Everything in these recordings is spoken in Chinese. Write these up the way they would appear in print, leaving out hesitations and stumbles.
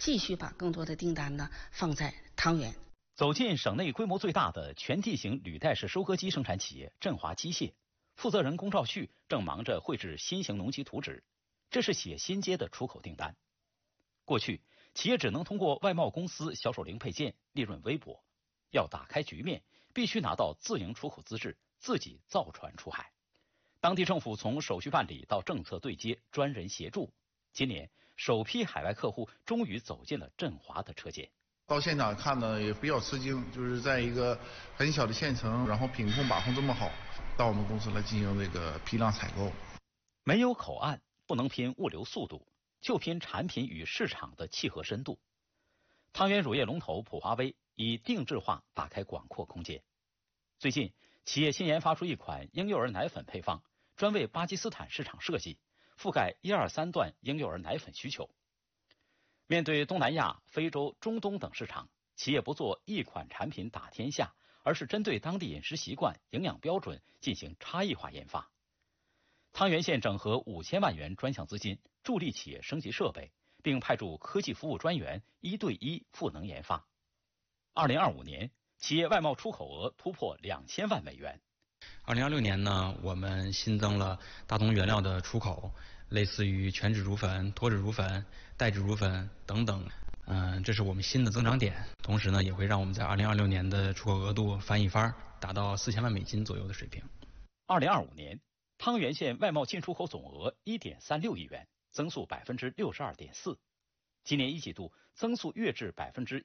继续把更多的订单呢放在汤原。 走进省内规模最大的全地形履带式收割机生产企业振华机械，负责人龚兆旭正忙着绘制新型农机图纸，这是企业新接的出口订单。过去，企业只能通过外贸公司销售零配件，利润微薄。要打开局面，必须拿到自营出口资质，自己造船出海。当地政府从手续办理到政策对接，专人协助。今年，首批海外客户终于走进了振华的车间。 到现场看呢也比较吃惊，就是在一个很小的县城，然后品控把控这么好，到我们公司来进行这个批量采购。 没有口岸，不能拼物流速度，就拼产品与市场的契合深度。汤圆乳业龙头普华威以定制化打开广阔空间。最近，企业新研发出一款婴幼儿奶粉配方，专为巴基斯坦市场设计，覆盖1、2、3段婴幼儿奶粉需求。面对东南亚、非洲、中东等市场，企业不做一款产品打天下，而是针对当地饮食习惯、营养标准进行差异化研发。汤原县整合5000万元专项资金，助力企业升级设备，并派驻科技服务专员1对1赋能研发。2025年，企业外贸出口额突破2000万美元。 2026年呢，我们新增了大宗原料的出口，类似于全脂乳粉、脱脂乳粉、代脂乳粉等等，这是我们新的增长点。同时呢，也会让我们在2026年的出口额度翻一番，达到4000万美金左右的水平。 2025年，汤原县外贸进出口总额1.36亿元，增速62.4%。今年1季度增速跃至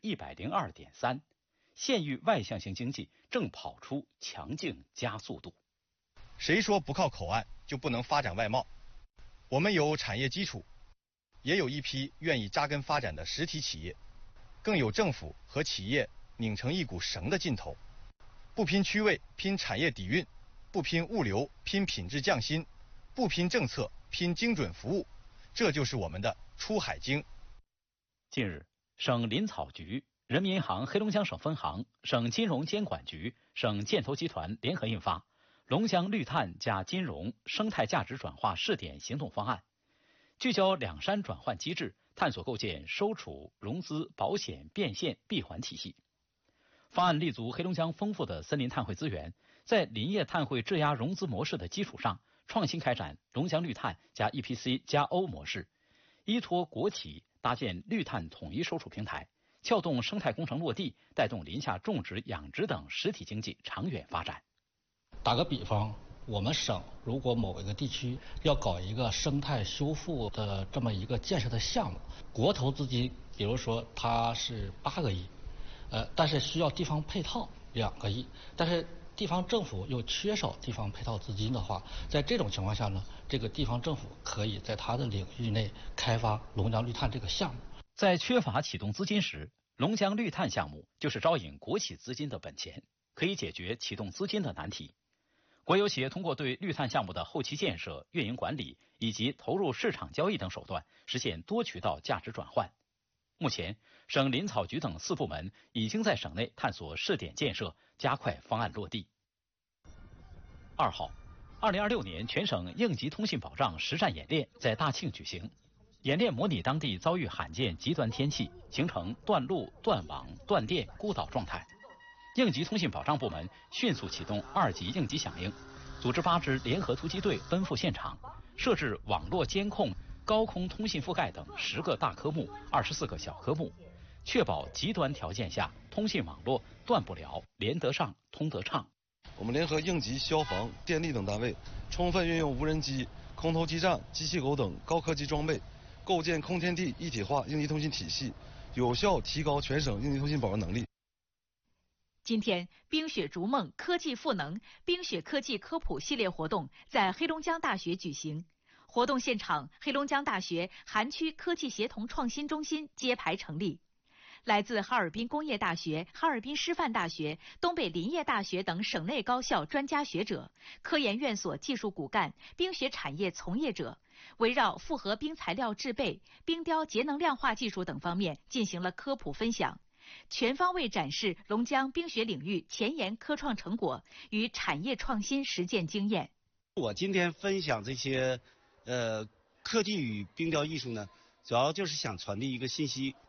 102.3%。县域外向型经济正跑出强劲加速度。 谁说不靠口岸就不能发展外贸？我们有产业基础，也有一批愿意扎根发展的实体企业，更有政府和企业拧成一股绳的劲头。不拼区位，拼产业底蕴；不拼物流，拼品质匠心；不拼政策，拼精准服务。这就是我们的出海经。 近日，省林草局、人民银行黑龙江省分行、省金融监管局、省建投集团联合印发《龙江绿碳加金融生态价值转化试点行动方案》，聚焦两山转换机制，探索构建收储、融资、保险、变现闭环体系。方案立足黑龙江丰富的森林碳汇资源，在林业碳汇质押融资模式的基础上，创新开展龙江绿碳加 EPC 加 O 模式，依托国企搭建绿碳统一收储平台，撬动生态工程落地，带动林下种植、养殖等实体经济长远发展。 打个比方，我们省如果某一个地区要搞一个生态修复的这么一个建设的项目，国投资金，比如说它是8个亿，但是需要地方配套2个亿，但是地方政府又缺少地方配套资金的话，在这种情况下呢，这个地方政府可以在它的领域内开发龙江绿碳这个项目。 在缺乏启动资金时，龙江绿碳项目就是招引国企资金的本钱，可以解决启动资金的难题。国有企业通过对绿碳项目的后期建设、运营管理以及投入市场交易等手段，实现多渠道价值转换。目前，省林草局等4部门已经在省内探索试点建设，加快方案落地。2号，2026年全省应急通信保障实战演练在大庆举行。演练模拟当地遭遇罕见极端天气，形成断路、断网、断电、孤岛状态。应急通信保障部门迅速启动2级应急响应，组织8支联合突击队奔赴现场，设置网络监控、高空通信覆盖等10个大科目、24个小科目，确保极端条件下通信网络断不了、连得上、通得畅。 我们联合应急、消防、电力等单位，充分运用无人机、空投基站、机器狗等高科技装备，构建空天地一体化应急通信体系，有效提高全省应急通信保障能力。 今天，冰雪逐梦科技赋能冰雪科技科普系列活动在黑龙江大学举行。活动现场，黑龙江大学涵区科技协同创新中心揭牌成立。来自哈尔滨工业大学、哈尔滨师范大学、东北林业大学等省内高校专家学者、科研院所技术骨干、冰雪产业从业者，围绕复合冰材料制备、冰雕节能量化技术等方面进行了科普分享，全方位展示龙江冰雪领域前沿科创成果与产业创新实践经验。 我今天分享这些科技与冰雕艺术呢，主要就是想传递一个信息，